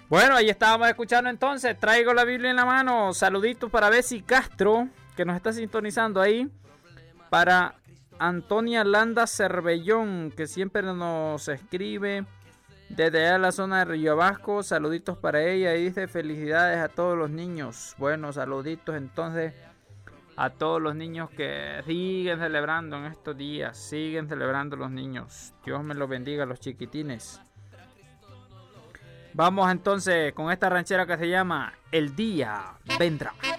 Bueno, ahí estábamos escuchando entonces. Traigo la Biblia en la mano. Saluditos para Bessie Castro, que nos está sintonizando ahí. Para Antonia Landa Cervellón, que siempre nos escribe desde allá en la zona de Río Vasco. Saluditos para ella. Y dice felicidades a todos los niños. Bueno, saluditos entonces a todos los niños que siguen celebrando en estos días. Siguen celebrando los niños. Dios me los bendiga a los chiquitines. Vamos entonces con esta ranchera que se llama El Día Vendrá.